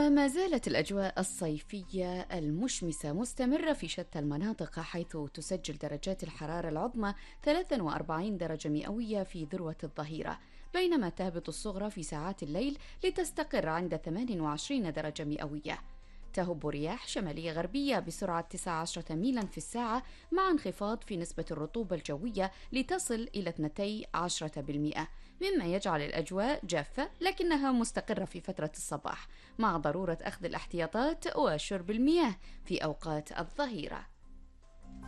وما زالت الأجواء الصيفية المشمسة مستمرة في شتى المناطق، حيث تسجل درجات الحرارة العظمى 43 درجة مئوية في ذروة الظهيرة، بينما تهبط الصغرى في ساعات الليل لتستقر عند 28 درجة مئوية. تهب رياح شمالية غربية بسرعة 19 ميلا في الساعة، مع انخفاض في نسبة الرطوبة الجوية لتصل إلى 12%، مما يجعل الأجواء جافة لكنها مستقرة في فترة الصباح، مع ضرورة أخذ الاحتياطات وشرب المياه في أوقات الظهيرة.